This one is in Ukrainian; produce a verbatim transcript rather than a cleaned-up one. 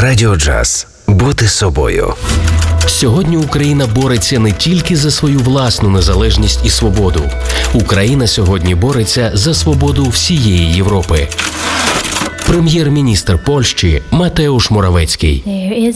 Радіо Джаз. Бути собою. Сьогодні Україна бореться не тільки за свою власну незалежність і свободу. Україна сьогодні бореться за свободу всієї Європи. Прем'єр-міністр Польщі Матеуш Моравецький. There is